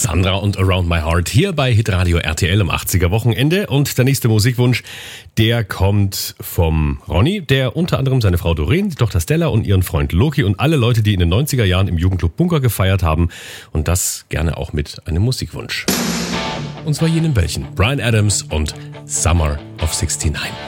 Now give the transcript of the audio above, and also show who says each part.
Speaker 1: Sandra und Around My Heart hier bei Hitradio RTL am 80er Wochenende. Und der nächste Musikwunsch, der kommt vom Ronny, der unter anderem seine Frau Doreen, die Tochter Stella und ihren Freund Loki und alle Leute, die in den 90er Jahren im Jugendclub Bunker gefeiert haben. Und das gerne auch mit einem Musikwunsch. Und zwar jenen welchen. Bryan Adams und Summer of '69.